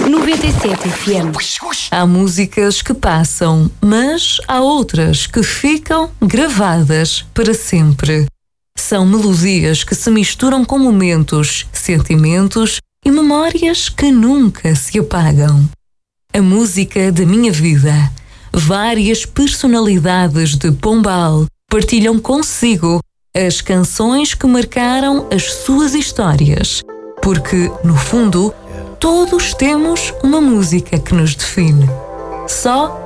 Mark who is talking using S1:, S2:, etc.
S1: 97 FM.
S2: Há músicas que passam, mas há outras que ficam gravadas para sempre. São melodias que se misturam com momentos, sentimentos e memórias que nunca se apagam. A música da minha vida. Várias personalidades de Pombal partilham consigo as canções que marcaram as suas histórias. Porque, no fundo, todos temos uma música que nos define. Só